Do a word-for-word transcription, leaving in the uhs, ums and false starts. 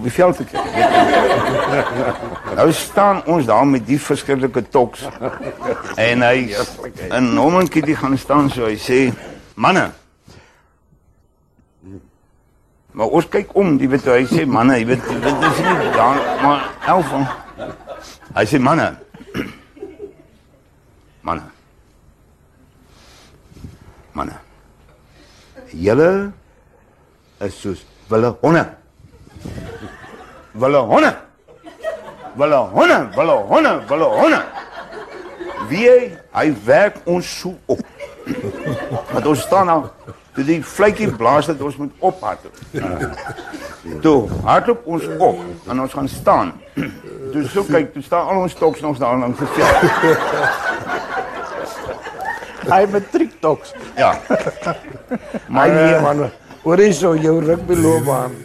die veld te kry. Nou staan ons daar met die verskriklike toks. En hy, en hom en Kitty gaan staan so, hy sê, manne, maar ons kyk om, die weet, hy sê, manne, jy weet, dit is nie, dan, maar, elf, hy sê, manne, manne, manne, julle is soos wille honde, wille honde, wille honde, wille honde, wille honde, wie hy, hy werk ons so op, want ons staan nou, toe die vletjie blaas dat ons moet ophardloop. Toe hardloop ons op en ons gaan staan. Toe so kyk, toe staan al ons toks nog daar langs die veld. Hy matriek toks. Ja. Maar nee man, hoor jy so jou rugbyloopbaan.